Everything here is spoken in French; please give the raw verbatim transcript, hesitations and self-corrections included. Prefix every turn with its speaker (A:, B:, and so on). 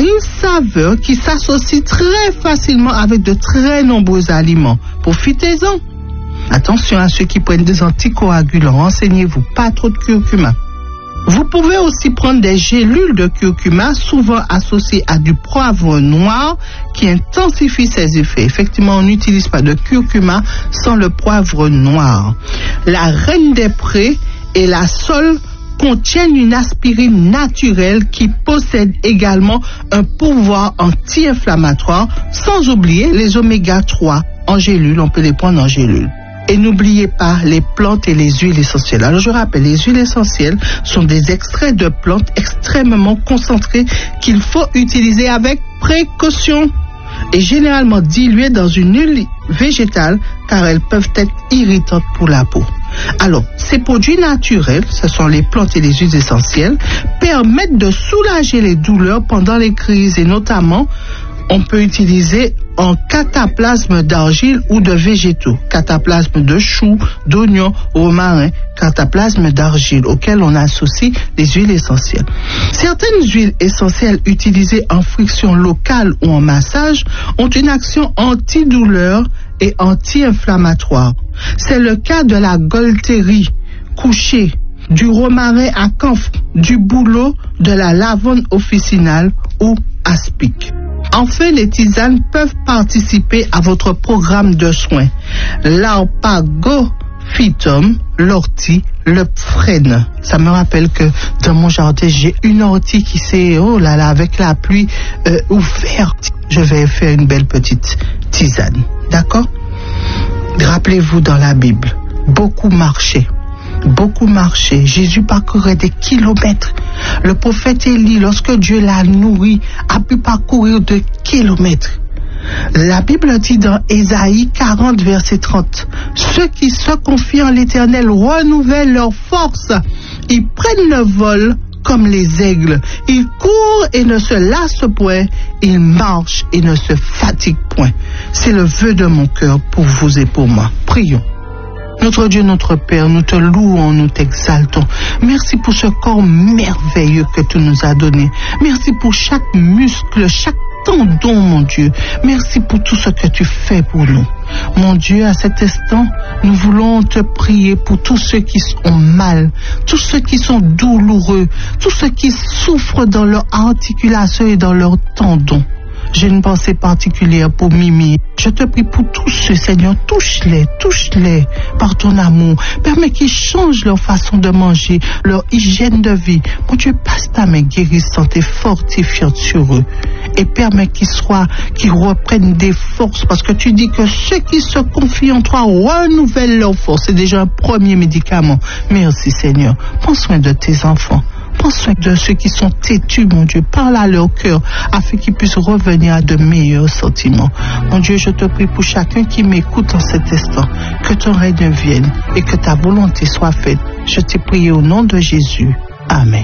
A: une saveur qui s'associe très facilement avec de très nombreux aliments. Profitez-en. Attention à ceux qui prennent des anticoagulants, renseignez-vous, pas trop de curcuma. Vous pouvez aussi prendre des gélules de curcuma, souvent associées à du poivre noir, qui intensifie ses effets. Effectivement, on n'utilise pas de curcuma sans le poivre noir. La reine des prés et la sole contiennent une aspirine naturelle qui possède également un pouvoir anti-inflammatoire, sans oublier les oméga trois en gélule, on peut les prendre en gélule. Et n'oubliez pas les plantes et les huiles essentielles. Alors je rappelle, les huiles essentielles sont des extraits de plantes extrêmement concentrés qu'il faut utiliser avec précaution et généralement diluées dans une huile végétale car elles peuvent être irritantes pour la peau. Alors, ces produits naturels, ce sont les plantes et les huiles essentielles, permettent de soulager les douleurs pendant les crises et notamment on peut utiliser en cataplasme d'argile ou de végétaux, cataplasme de choux, d'oignons, romarin, cataplasme d'argile auquel on associe les huiles essentielles. Certaines huiles essentielles utilisées en friction locale ou en massage ont une action antidouleur et anti-inflammatoire. C'est le cas de la Gualtérie couchée, du romarin à camphre, du bouleau, de la lavande officinale ou aspic. Enfin, les tisanes peuvent participer à votre programme de soins. L'arpagophytum, l'ortie, le frêne. Ça me rappelle que dans mon jardin, j'ai une ortie qui s'est, oh là là, avec la pluie euh, ouverte. Je vais faire une belle petite tisane. D'accord? Rappelez-vous dans la Bible, beaucoup marchaient. Beaucoup marchaient. Jésus parcourait des kilomètres. Le prophète Élie, lorsque Dieu l'a nourri, a pu parcourir de kilomètres. La Bible dit dans Ésaïe quarante, verset trente, « Ceux qui se confient en l'Éternel renouvellent leur force. Ils prennent le vol comme les aigles. Ils courent et ne se lassent point. Ils marchent et ne se fatiguent point. » C'est le vœu de mon cœur pour vous et pour moi. Prions. Notre Dieu, notre Père, nous te louons, nous t'exaltons. Merci pour ce corps merveilleux que tu nous as donné. Merci pour chaque muscle, chaque tendon, mon Dieu. Merci pour tout ce que tu fais pour nous. Mon Dieu, à cet instant, nous voulons te prier pour tous ceux qui ont mal, tous ceux qui sont douloureux, tous ceux qui souffrent dans leur articulation et dans leurs tendons. J'ai une pensée particulière pour Mimi. Je te prie pour tous ceux, Seigneur, touche-les, touche-les par ton amour. Permets qu'ils changent leur façon de manger, leur hygiène de vie. Mon Dieu, passe ta main guérissante et fortifiante sur eux. Et permets qu'ils soient, qu'ils reprennent des forces. Parce que tu dis que ceux qui se confient en toi renouvellent leur force. C'est déjà un premier médicament. Merci, Seigneur. Prends soin de tes enfants. Prends soin de ceux qui sont têtus, mon Dieu. Parle à leur cœur afin qu'ils puissent revenir à de meilleurs sentiments. Mon Dieu, je te prie pour chacun qui m'écoute en cet instant, que ton règne vienne et que ta volonté soit faite. Je t'ai prié au nom de Jésus. Amen.